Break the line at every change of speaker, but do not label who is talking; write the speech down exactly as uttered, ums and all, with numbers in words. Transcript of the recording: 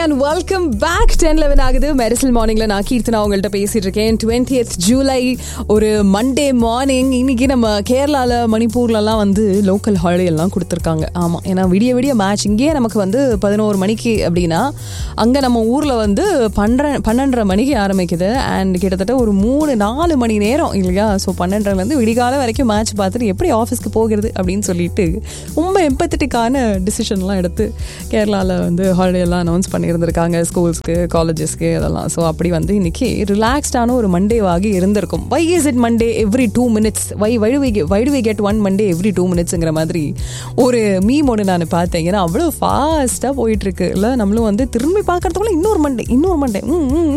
and welcome back. ten eleven ஆகுது. மெரிசல் மார்னிங்ல நான் கீர்த்தனா உங்கள்கிட்ட பேசிட்டு இருக்கேன். twentieth ஜூலை ஒரு மண்டே மார்னிங். இன்னைக்கு நம்ம கேரளால மணிப்பூர்லலாம் வந்து லோக்கல் ஹாலிடே எல்லாம் கொடுத்துருக்காங்க. ஆமாம், ஏன்னா விடிய விடிய மேட்ச் இங்கேயே நமக்கு வந்து பதினோரு மணிக்கு அப்படின்னா அங்கே நம்ம ஊரில் வந்து பன்னிர பன்னெண்டரை மணிக்கு ஆரம்பிக்குது. அண்ட் கிட்டத்தட்ட ஒரு மூணு நாலு மணி நேரம் இல்லையா? ஸோ பன்னெண்டரைலேருந்து விடிகால வரைக்கும் மேட்ச் பார்த்துட்டு எப்படி ஆஃபீஸ்க்கு போகிறது அப்படின்னு சொல்லிட்டு ரொம்ப எம்பத்தட்டிக்கான டிசிஷன்லாம் எடுத்து கேரளாவில் வந்து ஹாலிடே எல்லாம் அனௌன்ஸ் பண்ணியிருந்திருக்காங்க ஸ்கூல்ஸ்க்கு, காலேஜஸ்க்கு, அதெல்லாம். ஸோ அப்படி வந்து இன்னைக்கு ரிலாக்ஸ்டான ஒரு மண்டேவாகி இருந்திருக்கும். Why is it Monday every two minutes why why we why do we get one Monday every two மினிட்ஸுங்கிற மாதிரி ஒரு மீம் ஒன்று நான் பார்த்தேன். ஏன்னா அவ்வளோ ஃபாஸ்ட்டாக போயிட்டுருக்கு இல்லை? நம்மளும் வந்து திரும்பி பார்க்கறதுக்குள்ள இன்னொரு மண்டே இன்னொரு மண்டே ம்